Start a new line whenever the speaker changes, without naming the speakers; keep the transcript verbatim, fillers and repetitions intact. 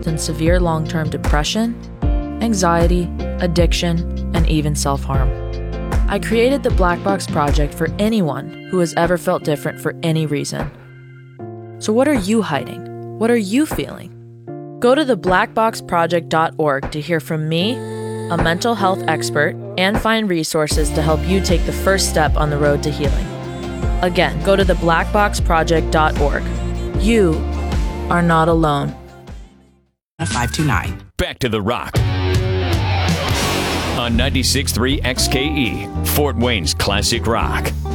in severe long-term depression, anxiety, addiction, and even self-harm. I created the Black Box Project for anyone who has ever felt different for any reason. So what are you hiding? What are you feeling? Go to the black box project dot org to hear from me, a mental health expert, and find resources to help you take the first step on the road to healing. Again, go to the black box project dot org. You are not alone.
five two nine.
Back to the Rock. On ninety-six point three X K E, Fort Wayne's Classic Rock.